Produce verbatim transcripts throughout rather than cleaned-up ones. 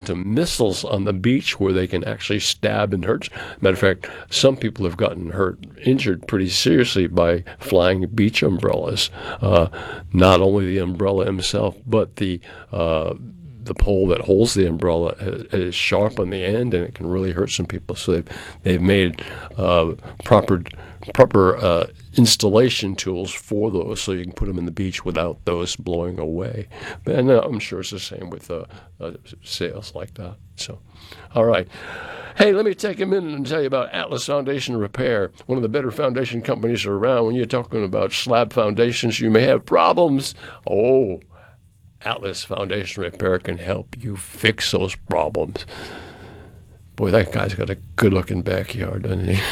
to missiles on the beach where they can actually stab and hurt. Matter of fact, some people have gotten hurt, injured pretty seriously by flying beach umbrellas. Uh, not only the umbrella himself, but the uh, the pole that holds the umbrella is sharp on the end, and it can really hurt some people. So they've, they've made uh, proper proper uh, installation tools for those, so you can put them in the beach without those blowing away. And uh, I'm sure it's the same with uh, uh, sales like that. So, all right. Hey, let me take a minute and tell you about Atlas Foundation Repair, one of the better foundation companies around. When you're talking about slab foundations, you may have problems. Oh, Atlas Foundation Repair can help you fix those problems. Boy, that guy's got a good-looking backyard, doesn't he?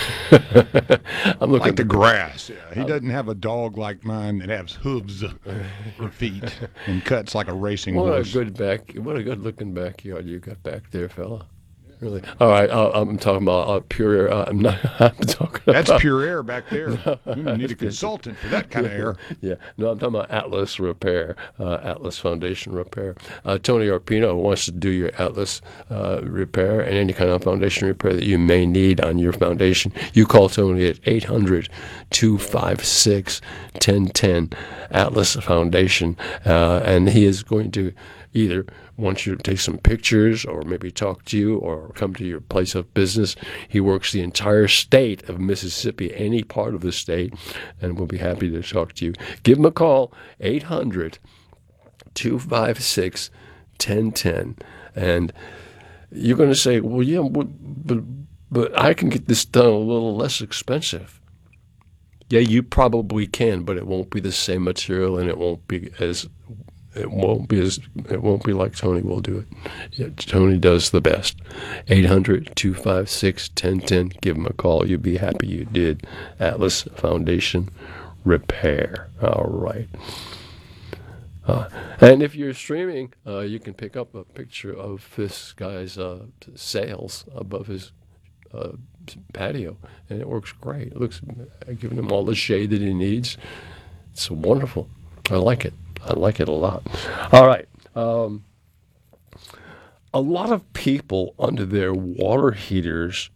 I'm looking like the grass. Yeah. He doesn't have a dog like mine that has hooves for feet and cuts like a racing what horse. a good back, what a good-looking backyard you got back there, fella. Really? All right, uh, I'm talking about uh, pure air. Uh, I'm not. I'm talking That's about, pure air back there. You need a consultant for that kind of air. Yeah, no, I'm talking about Atlas Repair, uh, Atlas Foundation Repair. Uh, Tony Arpino wants to do your Atlas uh, repair and any kind of foundation repair that you may need on your foundation. You call Tony at eight hundred, two five six, one oh one oh, Atlas Foundation, uh, and he is going to either wants you to take some pictures or maybe talk to you or come to your place of business. He works the entire state of Mississippi, any part of the state, and we'll be happy to talk to you. Give him a call, eight hundred, two five six, one oh one oh. And you're going to say, well, yeah, but, but, but I can get this done a little less expensive. Yeah, you probably can, but it won't be the same material and it won't be as It won't be as it won't be like Tony will do it. Yeah, Tony does the best. eight hundred, two five six, one oh one oh. Give him a call. You'll be happy you did. Atlas Foundation Repair. All right. Uh, and if you're streaming, uh, you can pick up a picture of this guy's uh, sails above his uh, patio, and it works great. It looks, I've given him all the shade that he needs. It's wonderful. I like it. I like it a lot. All right. Um, a lot of people under their water heaters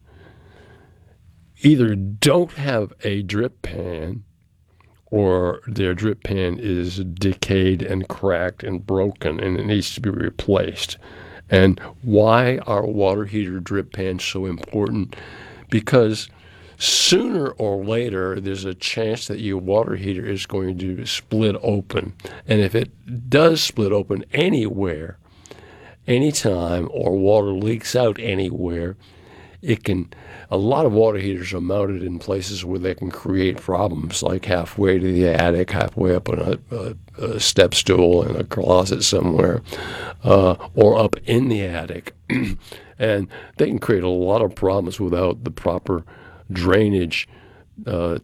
either don't have a drip pan or their drip pan is decayed and cracked and broken and it needs to be replaced. And why are water heater drip pans so important? Because sooner or later, there's a chance that your water heater is going to split open. And if it does split open anywhere, anytime, or water leaks out anywhere, it can, a lot of water heaters are mounted in places where they can create problems, like halfway to the attic, halfway up on a, a, a step stool in a closet somewhere, uh, or up in the attic. And they can create a lot of problems without the proper drainage uh,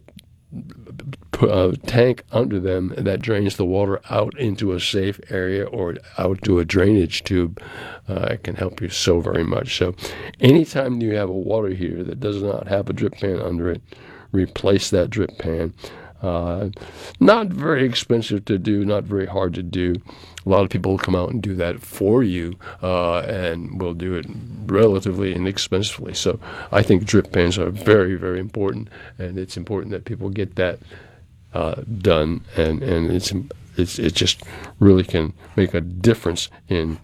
uh, tank under them that drains the water out into a safe area or out to a drainage tube. Uh, it can help you so very much. So anytime you have a water heater that does not have a drip pan under it, replace that drip pan. Uh, not very expensive to do, not very hard to do. A lot of people will come out and do that for you, uh, and will do it relatively inexpensively. So I think drip pans are very, very important, and it's important that people get that uh, done, and, and it's, it's it just really can make a difference in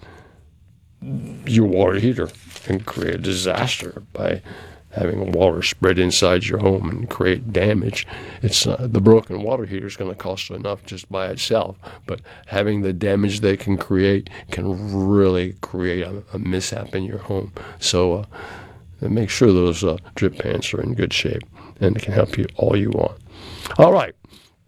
your water heater and create a disaster by having water spread inside your home and create damage. It's uh, the broken water heater is going to cost enough just by itself, but having the damage they can create can really create a, a mishap in your home. So uh, make sure those uh, drip pans are in good shape, and it can help you all you want. All right.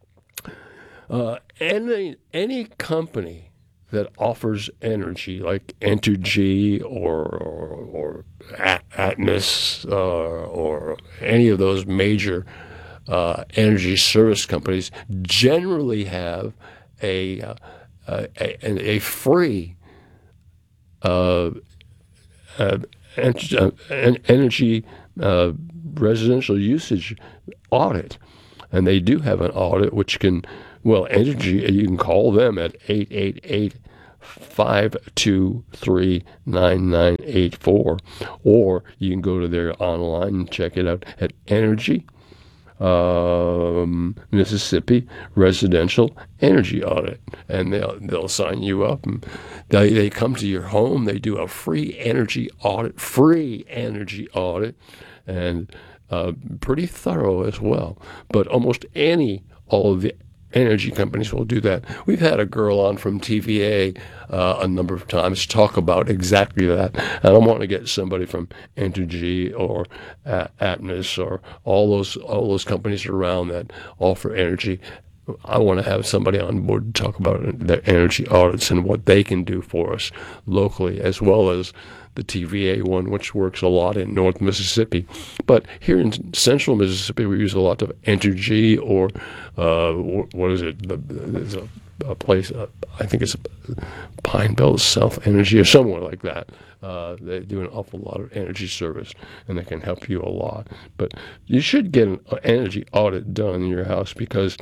Uh, any any company that offers energy, like Entergy or or, or Atmos uh, or any of those major uh, energy service companies, generally have a uh, a, a free uh, uh, energy uh, residential usage audit, and they do have an audit which can. Well, Entergy, you can call them at eight eight eight, five two three, nine nine eight four, or you can go to their online and check it out at Energy um, Mississippi Residential Energy Audit, and they'll they'll sign you up. And they they come to your home. They do a free energy audit, free energy audit, and uh, pretty thorough as well. But almost any all of the energy companies will do that. We've had a girl on from T V A uh, a number of times talk about exactly that. And I want to get somebody from Entergy or uh, Atmos or all those all those companies around that offer energy. I want to have somebody on board to talk about their energy audits and what they can do for us locally, as well as the T V A one, which works a lot in North Mississippi. But here in Central Mississippi, we use a lot of Entergy, or uh, what is it? There's a, a place, uh, I think it's Pine Belt South Energy or somewhere like that. Uh, they do an awful lot of energy service, and they can help you a lot. But you should get an energy audit done in your house, because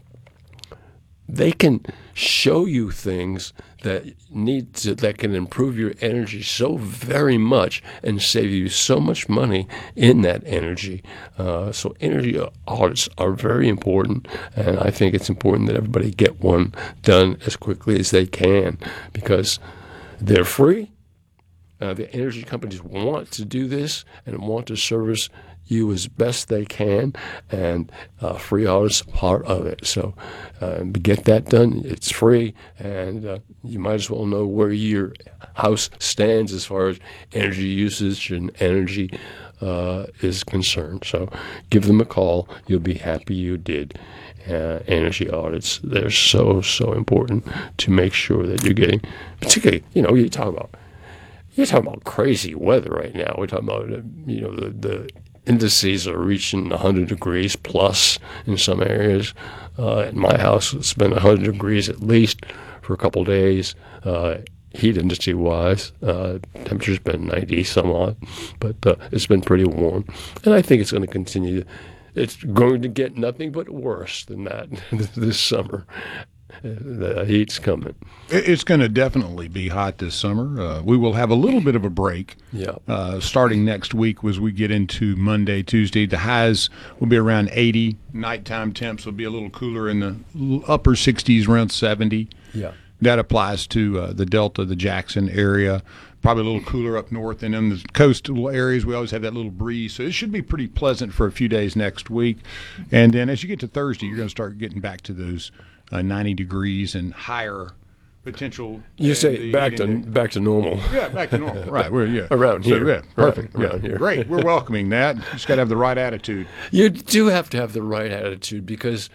they can show you things that need to, that can improve your energy so very much and save you so much money in that energy. Uh, so energy audits are very important, and I think it's important that everybody get one done as quickly as they can, because they're free. Uh, the energy companies want to do this and want to service you as best they can, and uh, free audits are part of it. So uh, get that done. It's free, and uh, you might as well know where your house stands as far as energy usage and energy uh, is concerned. So give them a call. You'll be happy you did. Uh, energy audits, they're so, so important to make sure that you're getting, particularly, you know, you talk about, you're talking about crazy weather right now. We're talking about, uh, you know, the, the indices are reaching one hundred degrees plus in some areas. Uh, in my house, it's been one hundred degrees at least for a couple of days, uh, heat industry-wise. Uh, temperature's been ninety some odd, but uh, it's been pretty warm. And I think it's going to continue. It's going to get nothing but worse than that this summer. The heat's coming. It's going to definitely be hot this summer. Uh, we will have a little bit of a break. Yeah. Uh, starting next week, as we get into Monday, Tuesday, the highs will be around eighty. Nighttime temps will be a little cooler in the upper sixties, around seventy. Yeah. That applies to uh, the Delta, the Jackson area. Probably a little cooler up north, and in the coastal areas, we always have that little breeze. So it should be pretty pleasant for a few days next week. And then as you get to Thursday, you're going to start getting back to those uh, ninety degrees and higher potential. You say back to back to normal. Yeah, back to normal. Right. We're yeah around so, here. Yeah, perfect. Right, around yeah. here. Great. We're welcoming that. You just got to have the right attitude. You do have to have the right attitude, because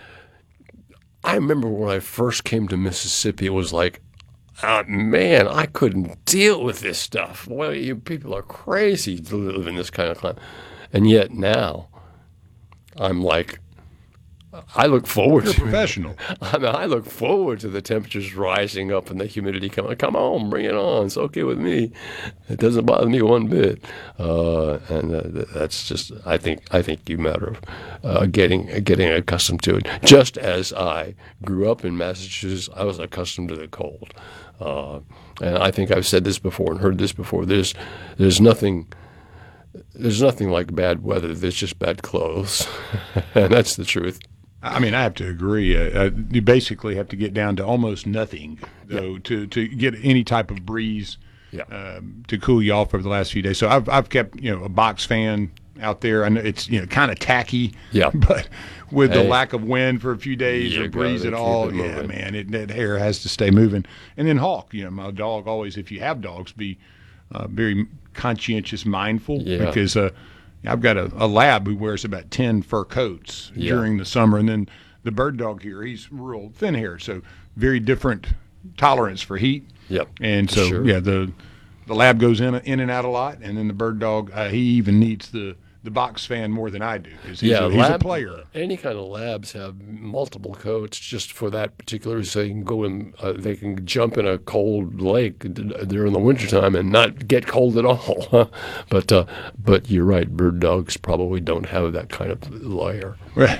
I remember when I first came to Mississippi, it was like, oh, man, I couldn't deal with this stuff. Well, you people are crazy to live in this kind of climate. And yet now, I'm like, I look forward You're to professional. I mean, I look forward to the temperatures rising up and the humidity coming. Come on, bring it on. It's okay with me. It doesn't bother me one bit. Uh, and uh, that's just, I think, I think you matter of uh, getting getting accustomed to it. Just as I grew up in Massachusetts, I was accustomed to the cold. Uh, and I think I've said this before and heard this before. There's there's nothing. There's nothing like bad weather. There's just bad clothes, and that's the truth. I mean, I have to agree. Uh, uh, you basically have to get down to almost nothing, though, yeah. to, to get any type of breeze yeah. um, to cool you off over the last few days. So I've I've kept you know a box fan out there. I know it's you know kind of tacky, yeah. but with hey. the lack of wind for a few days You or breeze at keep all, it yeah, moving. man, it, that hair has to stay moving. And then Hawk, you know, my dog always, if you have dogs, be uh, very conscientious, mindful, yeah. because uh, I've got a, a lab who wears about ten fur coats yeah. during the summer, and then the bird dog here, he's real thin haired, so very different tolerance for heat. Yep. And so, sure. yeah, the the lab goes in in and out a lot, and then the bird dog, uh, he even needs the the box fan more than I do because he's, Yeah, a, he's lab, a player. Any kind of labs have multiple coats just for that particular. So they can go in, uh, they can jump in a cold lake during the wintertime and not get cold at all. but uh, but you're right, bird dogs probably don't have that kind of layer.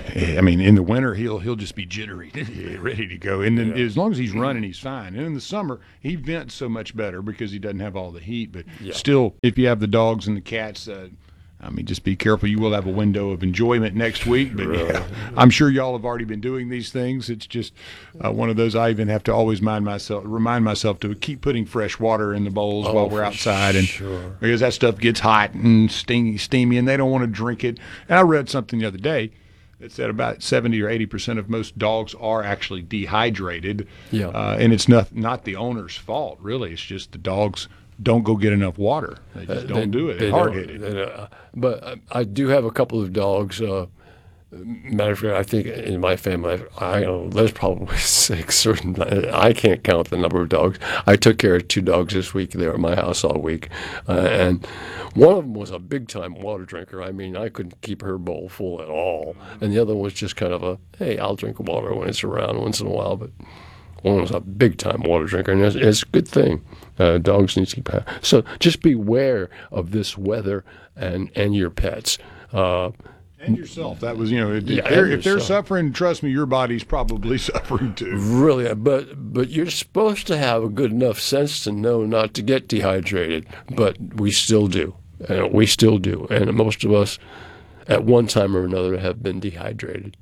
I mean, in the winter he'll he'll just be jittery, ready to go. And then Yeah. as long as he's running, he's fine. And in the summer he vents so much better because he doesn't have all the heat. But Yeah. still, if you have the dogs and the cats. Uh, I mean, just be careful. You will have a window of enjoyment next week. But yeah, I'm sure y'all have already been doing these things. It's just uh, one of those I even have to always mind myself, remind myself to keep putting fresh water in the bowls Oh, while we're for outside, and sure. because that stuff gets hot and steamy, steamy, and they don't want to drink it. And I read something the other day that said about seventy or eighty percent of most dogs are actually dehydrated. Yeah. uh, and it's not not the owner's fault really. It's just the dogs don't go get enough water. They just don't They- do it. they They're hard don't. headed. They don't. But I- I do have a couple of dogs. Uh, matter of fact, I think in my family, I don't know, there's probably six or I can't count the number of dogs. I took care of two dogs this week. They were at my house all week, uh, and one of them was a big-time water drinker. I mean, I couldn't keep her bowl full at all, and the other one was just kind of a, hey, I'll drink water when it's around once in a while, but one was a big-time water drinker, and it's, it's a good thing. Uh, dogs need to keep. So just beware of this weather and and your pets. Uh, And yourself. That was, you know, if, Yeah, they're, and if they're yourself. suffering, trust me, your body's probably suffering too. really, but but you're supposed to have a good enough sense to know not to get dehydrated, but we still do, and we still do, and most of us, at one time or another, have been dehydrated,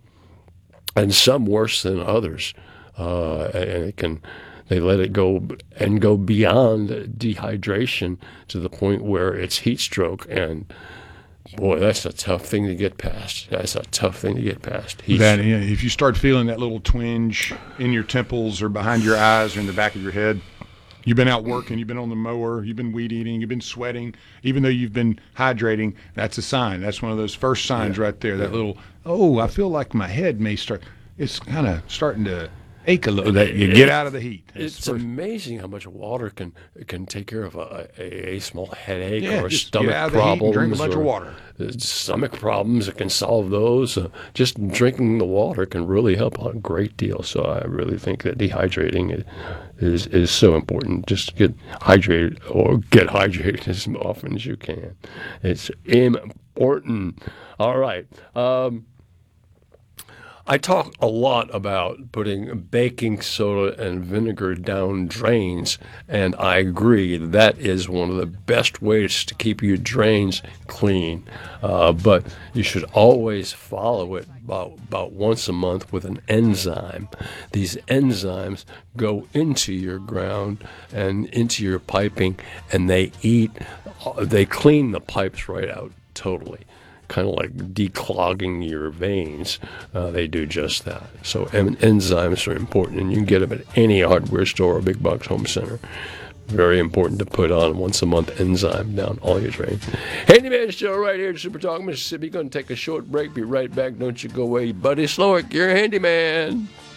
and some worse than others, uh, and it can. They let it go and go beyond dehydration to the point where it's heat stroke, and boy, that's a tough thing to get past. That's a tough thing to get past. Heat That, stroke. you know, if you start feeling that little twinge in your temples or behind your eyes or in the back of your head, you've been out working, you've been on the mower, you've been weed eating, you've been sweating, even though you've been hydrating, that's a sign. That's one of those first signs Yeah. right there. That little, oh, I feel like my head may start, it's kind of starting to ache a little. That you get out of the heat. That's It's the first- amazing how much water can can take care of a, a, a small headache Yeah, or just stomach get out of the heat and problems. drink a bunch of or, water. uh, Stomach problems, it can solve those. Uh, just drinking the water can really help a great deal. So I really think that dehydrating is is so important. Just get hydrated or get hydrated as often as you can. It's important. All right. Um, I talk a lot about putting baking soda and vinegar down drains, and I agree that is one of the best ways to keep your drains clean. Uh, but you should always follow it about, about once a month with an enzyme. These enzymes go into your ground and into your piping, and they eat, they clean the pipes right out totally. Kind of like declogging your veins, uh, they do just that. So en- enzymes are important, and you can get them at any hardware store or big box home center. Very important to put on once a month enzyme down all your drains. Handyman Show right here at Super Talk Mississippi. Going to take a short break. Be right back. Don't you go away, Buddy Slowick. You're a handyman.